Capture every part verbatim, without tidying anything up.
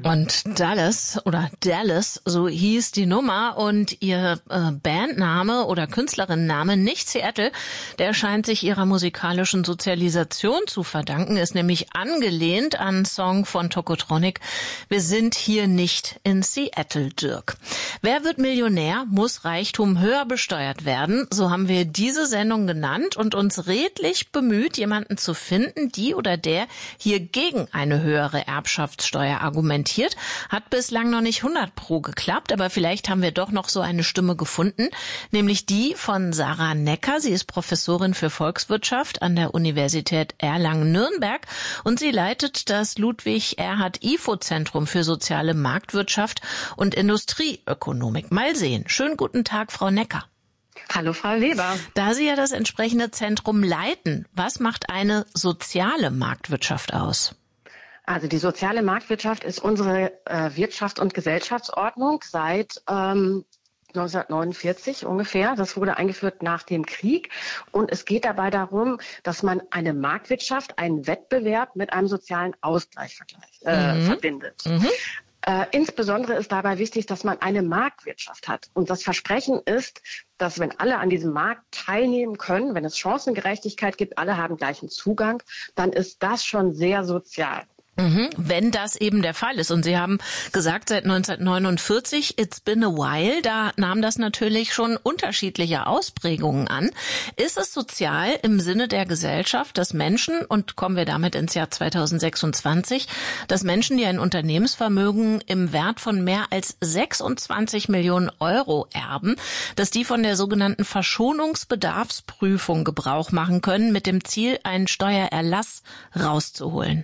Und Dallas oder Dallas, so hieß die Nummer, und ihr äh, Bandname oder Künstlerinnenname, nicht Seattle, der scheint sich ihrer musikalischen Sozialisation zu verdanken, ist nämlich angelehnt an einen Song von Tokotronic. Wir sind hier nicht in Seattle, Dirk. Wer wird Millionär, muss Reichtum höher besteuert werden. So haben wir diese Sendung genannt und uns redlich bemüht, jemanden zu finden, die oder der hier gegen eine höhere Erbschaftssteuer argumentiert. Hat bislang noch nicht hundert pro geklappt, aber vielleicht haben wir doch noch so eine Stimme gefunden, nämlich die von Sarah Necker. Sie ist Professorin für Volkswirtschaft an der Universität Erlangen-Nürnberg und sie leitet das Ludwig-Erhard-I F O-Zentrum für soziale Marktwirtschaft und Industrieökonomik. Mal sehen. Schönen guten Tag, Frau Necker. Hallo, Frau Weber. Da Sie ja das entsprechende Zentrum leiten, was macht eine soziale Marktwirtschaft aus? Also die soziale Marktwirtschaft ist unsere äh, Wirtschafts- und Gesellschaftsordnung seit ähm, neunzehnhundertneunundvierzig ungefähr. Das wurde eingeführt nach dem Krieg. Und es geht dabei darum, dass man eine Marktwirtschaft, einen Wettbewerb mit einem sozialen Ausgleich vergleicht, äh, mhm. verbindet. Mhm. Äh, insbesondere ist dabei wichtig, dass man eine Marktwirtschaft hat. Und das Versprechen ist, dass wenn alle an diesem Markt teilnehmen können, wenn es Chancengerechtigkeit gibt, alle haben gleichen Zugang, dann ist das schon sehr sozial. Mhm, wenn das eben der Fall ist. Und Sie haben gesagt, seit neunzehnhundertneunundvierzig, it's been a while, da nahm das natürlich schon unterschiedliche Ausprägungen an. Ist es sozial im Sinne der Gesellschaft, dass Menschen, und kommen wir damit ins Jahr zweitausendsechsundzwanzig, dass Menschen, die ein Unternehmensvermögen im Wert von mehr als sechsundzwanzig Millionen Euro erben, dass die von der sogenannten Verschonungsbedarfsprüfung Gebrauch machen können, mit dem Ziel, einen Steuererlass rauszuholen?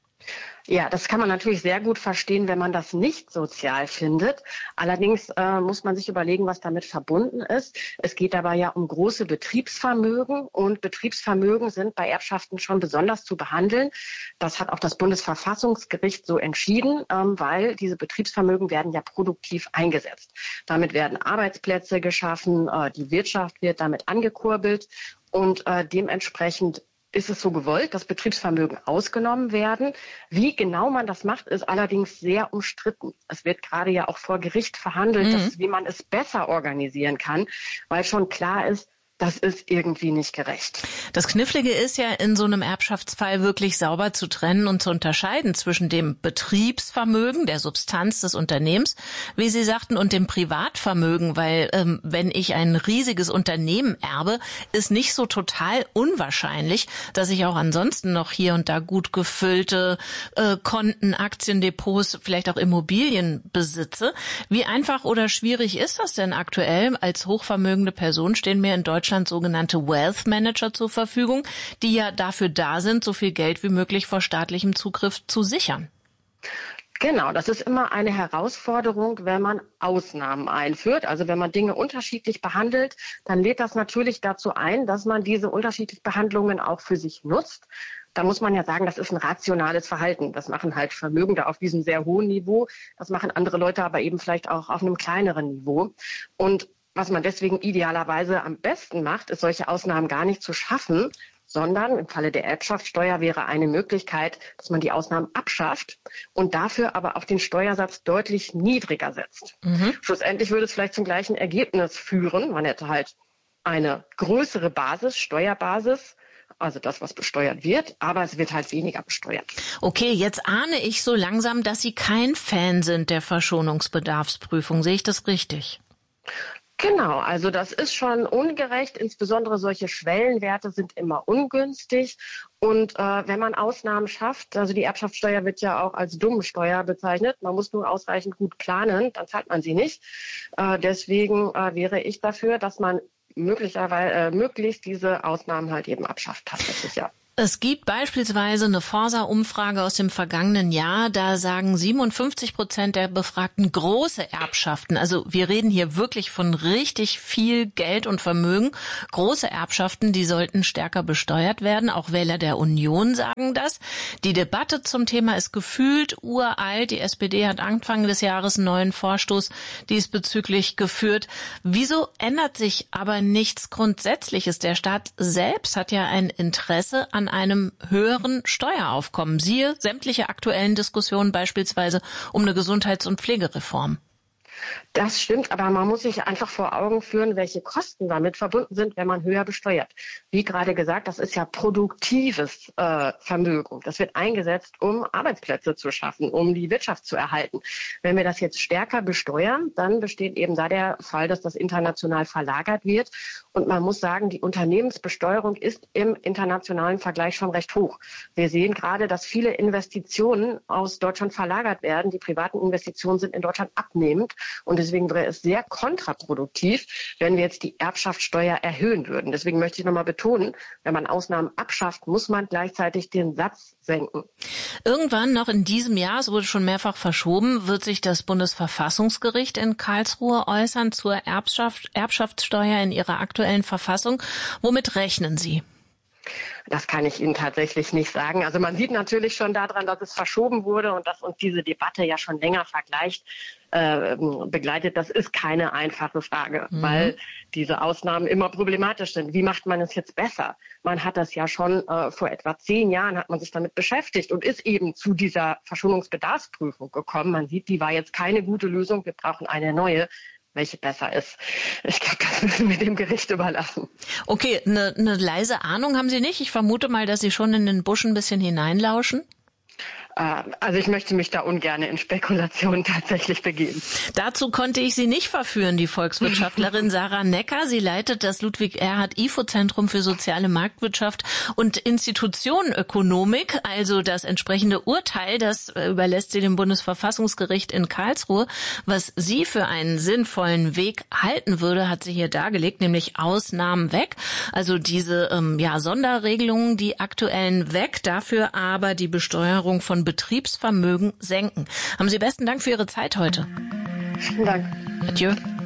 Ja, das kann man natürlich sehr gut verstehen, wenn man das nicht sozial findet. Allerdings äh, muss man sich überlegen, was damit verbunden ist. Es geht dabei ja um große Betriebsvermögen und Betriebsvermögen sind bei Erbschaften schon besonders zu behandeln. Das hat auch das Bundesverfassungsgericht so entschieden, ähm, weil diese Betriebsvermögen werden ja produktiv eingesetzt. Damit werden Arbeitsplätze geschaffen, äh, die Wirtschaft wird damit angekurbelt und äh, dementsprechend ist es so gewollt, dass Betriebsvermögen ausgenommen werden. Wie genau man das macht, ist allerdings sehr umstritten. Es wird gerade ja auch vor Gericht verhandelt, mhm. dass, wie man es besser organisieren kann, weil schon klar ist, das ist irgendwie nicht gerecht. Das Knifflige ist ja, in so einem Erbschaftsfall wirklich sauber zu trennen und zu unterscheiden zwischen dem Betriebsvermögen, der Substanz des Unternehmens, wie Sie sagten, und dem Privatvermögen, weil ähm, wenn ich ein riesiges Unternehmen erbe, ist nicht so total unwahrscheinlich, dass ich auch ansonsten noch hier und da gut gefüllte äh, Konten, Aktiendepots, vielleicht auch Immobilien besitze. Wie einfach oder schwierig ist das denn aktuell? Als hochvermögende Person stehen mir in Deutschland sogenannte Wealth Manager zur Verfügung, die ja dafür da sind, so viel Geld wie möglich vor staatlichem Zugriff zu sichern. Genau, das ist immer eine Herausforderung, wenn man Ausnahmen einführt. Also wenn man Dinge unterschiedlich behandelt, dann lädt das natürlich dazu ein, dass man diese unterschiedlichen Behandlungen auch für sich nutzt. Da muss man ja sagen, das ist ein rationales Verhalten. Das machen halt Vermögende auf diesem sehr hohen Niveau. Das machen andere Leute aber eben vielleicht auch auf einem kleineren Niveau. Und was man deswegen idealerweise am besten macht, ist, solche Ausnahmen gar nicht zu schaffen, sondern im Falle der Erbschaftssteuer wäre eine Möglichkeit, dass man die Ausnahmen abschafft und dafür aber auch den Steuersatz deutlich niedriger setzt. Mhm. Schlussendlich würde es vielleicht zum gleichen Ergebnis führen. Man hätte halt eine größere Basis, Steuerbasis, also das, was besteuert wird, aber es wird halt weniger besteuert. Okay, jetzt ahne ich so langsam, dass Sie kein Fan sind der Verschonungsbedarfsprüfung. Sehe ich das richtig? Genau, also das ist schon ungerecht. Insbesondere solche Schwellenwerte sind immer ungünstig. Und äh, wenn man Ausnahmen schafft, also die Erbschaftssteuer wird ja auch als Dummensteuer bezeichnet. Man muss nur ausreichend gut planen, dann zahlt man sie nicht. Äh, deswegen äh, wäre ich dafür, dass man möglicherweise äh, möglichst diese Ausnahmen halt eben abschafft tatsächlich, ja. Es gibt beispielsweise eine Forsa-Umfrage aus dem vergangenen Jahr, da sagen siebenundfünfzig Prozent der Befragten große Erbschaften. Also wir reden hier wirklich von richtig viel Geld und Vermögen. Große Erbschaften, die sollten stärker besteuert werden. Auch Wähler der Union sagen das. Die Debatte zum Thema ist gefühlt uralt. Die S P D hat Anfang des Jahres einen neuen Vorstoß diesbezüglich geführt. Wieso ändert sich aber nichts Grundsätzliches? Der Staat selbst hat ja ein Interesse an von einem höheren Steueraufkommen. Siehe sämtliche aktuellen Diskussionen beispielsweise um eine Gesundheits- und Pflegereform. Das stimmt, aber man muss sich einfach vor Augen führen, welche Kosten damit verbunden sind, wenn man höher besteuert. Wie gerade gesagt, das ist ja produktives äh, Vermögen. Das wird eingesetzt, um Arbeitsplätze zu schaffen, um die Wirtschaft zu erhalten. Wenn wir das jetzt stärker besteuern, dann besteht eben da der Fall, dass das international verlagert wird. Und man muss sagen, die Unternehmensbesteuerung ist im internationalen Vergleich schon recht hoch. Wir sehen gerade, dass viele Investitionen aus Deutschland verlagert werden. Die privaten Investitionen sind in Deutschland abnehmend. Und deswegen wäre es sehr kontraproduktiv, wenn wir jetzt die Erbschaftssteuer erhöhen würden. Deswegen möchte ich nochmal betonen, wenn man Ausnahmen abschafft, muss man gleichzeitig den Satz senken. Irgendwann noch in diesem Jahr, es wurde schon mehrfach verschoben, wird sich das Bundesverfassungsgericht in Karlsruhe äußern zur Erbschaft, Erbschaftssteuer in ihrer aktuellen Verfassung. Womit rechnen Sie? Das kann ich Ihnen tatsächlich nicht sagen. Also man sieht natürlich schon daran, dass es verschoben wurde und dass uns diese Debatte ja schon länger vergleicht, äh, begleitet. Das ist keine einfache Frage, mhm. weil diese Ausnahmen immer problematisch sind. Wie macht man es jetzt besser? Man hat das ja schon äh, vor etwa zehn Jahren hat man sich damit beschäftigt und ist eben zu dieser Verschuldungsbedarfsprüfung gekommen. Man sieht, die war jetzt keine gute Lösung. Wir brauchen eine neue. Welche besser ist. Ich glaube, das müssen wir dem Gericht überlassen. Okay, eine ne leise Ahnung haben Sie nicht? Ich vermute mal, dass Sie schon in den Busch ein bisschen hineinlauschen. Also ich möchte mich da ungern in Spekulationen tatsächlich begeben. Dazu konnte ich Sie nicht verführen, die Volkswirtschaftlerin Sarah Necker. Sie leitet das Ludwig-Erhard-I F O-Zentrum für soziale Marktwirtschaft und Institutionenökonomik. Also das entsprechende Urteil, das überlässt sie dem Bundesverfassungsgericht in Karlsruhe. Was sie für einen sinnvollen Weg halten würde, hat sie hier dargelegt, nämlich Ausnahmen weg. Also diese ähm, ja, Sonderregelungen, die aktuellen weg, dafür aber die Besteuerung von Betriebsvermögen senken. Haben Sie besten Dank für Ihre Zeit heute. Vielen Dank. Adieu.